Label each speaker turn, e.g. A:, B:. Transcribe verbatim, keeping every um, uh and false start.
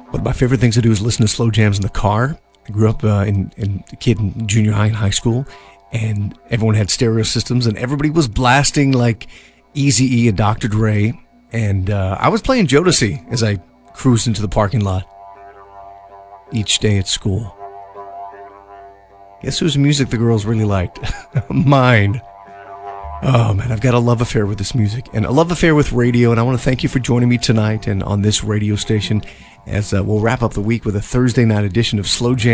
A: One of my favorite things to do is listen to slow jams in the car. I grew up uh, in, in a kid in junior high and high school, and everyone had stereo systems, and everybody was blasting like Eazy-E and Doctor Dre, and uh, I was playing Jodeci as I cruised into the parking lot each day at school. Guess whose music the girls really liked? Mine. Oh man, I've got a love affair with this music and a love affair with radio, and I want to thank you for joining me tonight and on this radio station as uh, we'll wrap up the week with a Thursday night edition of Slow Jam.